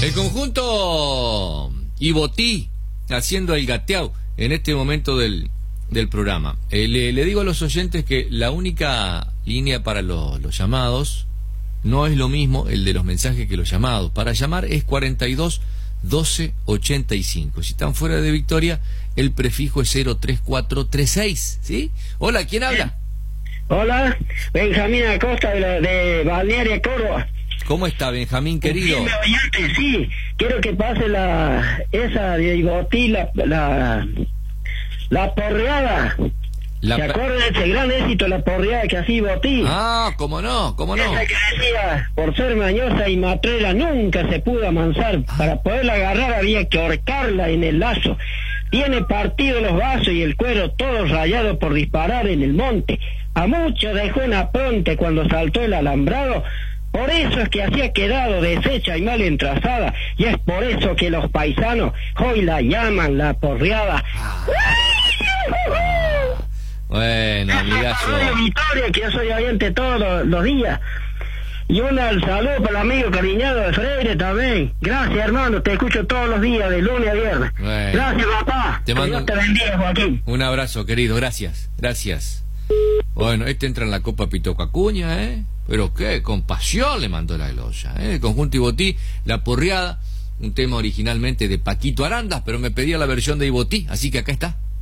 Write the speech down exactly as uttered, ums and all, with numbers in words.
El conjunto Ibotí haciendo el gateao en este momento del, del programa. Eh, le, le digo a los oyentes que la única línea para los, los llamados no es lo mismo el de los mensajes que los llamados. Para llamar es cuarenta y dos doce ochenta y cinco. Si están fuera de Victoria, el prefijo es cero tres cuatro tres seis. ¿Sí? Hola, ¿quién habla? Hola, Benjamín Acosta de, la, de Balnearia Córdoba. ¿Cómo está, Benjamín, querido? Sí, oyente, sí, quiero que pase la esa de Ibotí, la la, la porreada. La... ¿Se acuerdan de ese gran éxito, la porreada que hacía Ibotí? Ah, cómo no, cómo no. Esa que decía, por ser mañosa y matrera nunca se pudo amansar. Ah. Para poderla agarrar había que ahorcarla en el lazo. Tiene partido los vasos y el cuero todo rayado por disparar en el monte. A muchos dejó en apronte cuando saltó el alambrado. Por eso es que así ha quedado deshecha y mal entrazada, y es por eso que los paisanos hoy la llaman la porreada. Ah. Bueno, amigazo. Radio Victoria, que yo soy oyente todos los, los días. Y un saludo para el amigo cariñado de Freire también. Gracias, hermano, te escucho todos los días, de lunes a viernes. Bueno. Gracias, papá. Te mando que Dios te bendiga, Joaquín. Un abrazo, querido, gracias, gracias. Bueno, este entra en la Copa Pitocacuña, ¿eh? Pero qué, con pasión le mandó la gloria, ¿eh? El conjunto Ibotí, la porreada, un tema originalmente de Paquito Arandas, pero me pedía la versión de Ibotí, así que acá está.